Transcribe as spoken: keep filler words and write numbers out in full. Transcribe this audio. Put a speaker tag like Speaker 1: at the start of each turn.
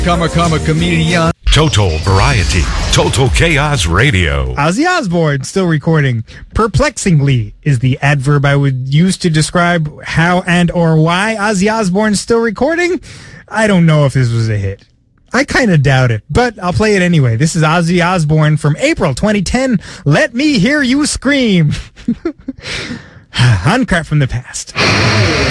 Speaker 1: Comma, comma, comedian.
Speaker 2: Total variety. Total chaos radio.
Speaker 3: Ozzy Osbourne still recording. Perplexingly is the adverb I would use to describe how and or why Ozzy Osbourne still recording. I don't know if this was a hit. I kind of doubt it, but I'll play it anyway. This is Ozzy Osbourne from April twenty ten. Let me hear you scream. On Crap from the Past.